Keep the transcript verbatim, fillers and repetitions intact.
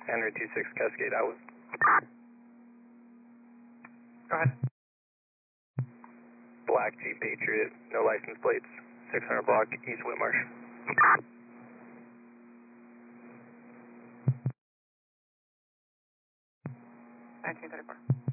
Henry two six Cascade out. Go ahead. Black Jeep Patriot, no license plates, six hundred block, East Whitmarsh. nineteen thirty-four.